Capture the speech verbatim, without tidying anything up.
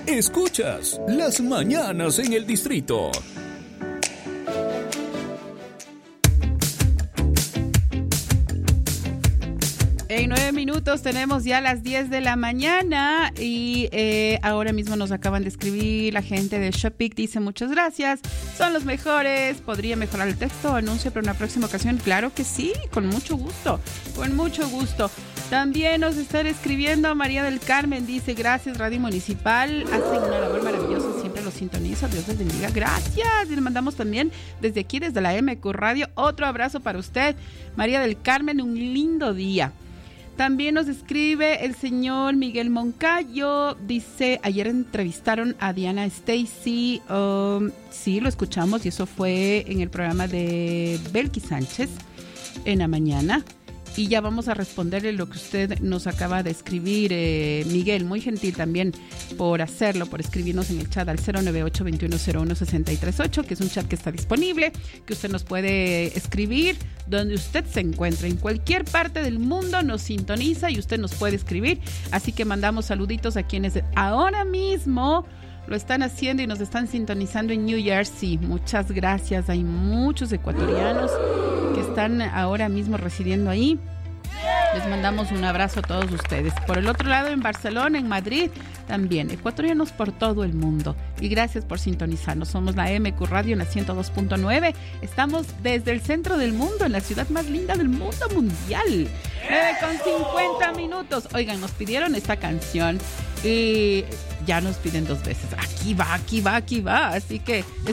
Escuchas Las Mañanas en el Distrito. En nueve minutos tenemos ya las diez de la mañana y eh, ahora mismo nos acaban de escribir la gente de Shopee. Dice muchas gracias, son los mejores. ¿Podría mejorar el texto o anuncio para una próxima ocasión? Claro que sí, con mucho gusto, con mucho gusto. También nos están escribiendo María del Carmen, dice gracias Radio Municipal, hacen una labor maravillosa, siempre los sintonizo, Dios les bendiga, gracias. Y le mandamos también desde aquí, desde la M Q Radio, otro abrazo para usted, María del Carmen, un lindo día. También nos escribe el señor Miguel Moncayo, dice, ayer entrevistaron a Diana Stacy, um, sí, lo escuchamos y eso fue en el programa de Belkis Sánchez en la mañana. Y ya vamos a responderle lo que usted nos acaba de escribir, eh, Miguel, muy gentil también por hacerlo, por escribirnos en el chat al cero nueve ocho, veintiuno cero uno, sesenta y tres ocho, que es un chat que está disponible, que usted nos puede escribir donde usted se encuentre, en cualquier parte del mundo nos sintoniza y usted nos puede escribir, así que mandamos saluditos a quienes ahora mismo lo están haciendo y nos están sintonizando en New Jersey. Muchas gracias, hay muchos ecuatorianos que están ahora mismo residiendo ahí. Les mandamos un abrazo a todos ustedes. Por el otro lado, en Barcelona, en Madrid, también ecuatorianos por todo el mundo. Y gracias por sintonizarnos. Somos la M Q Radio en la ciento dos punto nueve. Estamos desde el centro del mundo, en la ciudad más linda del mundo mundial. nueve con cincuenta minutos. Oigan, nos pidieron esta canción y ya nos piden dos veces. Aquí va, aquí va, aquí va. Así que